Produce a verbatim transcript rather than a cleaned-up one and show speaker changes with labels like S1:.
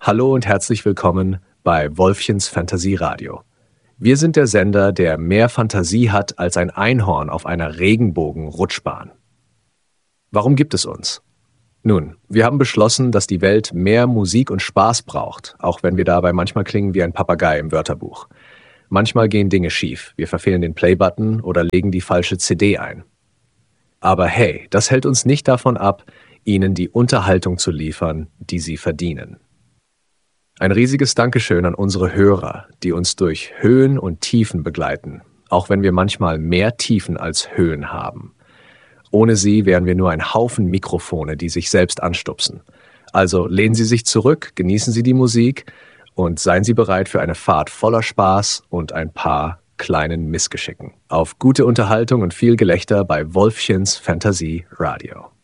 S1: Hallo und herzlich willkommen bei Wolfchens Fantasieradio. Wir sind der Sender, der mehr Fantasie hat als ein Einhorn auf einer Regenbogen-Rutschbahn. Warum gibt es uns? Nun, wir haben beschlossen, dass die Welt mehr Musik und Spaß braucht, auch wenn wir dabei manchmal klingen wie ein Papagei im Wörterbuch. Manchmal gehen Dinge schief, wir verfehlen den Playbutton oder legen die falsche C D ein. Aber hey, das hält uns nicht davon ab, Ihnen die Unterhaltung zu liefern, die Sie verdienen. Ein riesiges Dankeschön an unsere Hörer, die uns durch Höhen und Tiefen begleiten, auch wenn wir manchmal mehr Tiefen als Höhen haben. Ohne sie wären wir nur ein Haufen Mikrofone, die sich selbst anstupsen. Also lehnen Sie sich zurück, genießen Sie die Musik und seien Sie bereit für eine Fahrt voller Spaß und ein paar kleinen Missgeschicken. Auf gute Unterhaltung und viel Gelächter bei Wolfchens Fantasie Radio.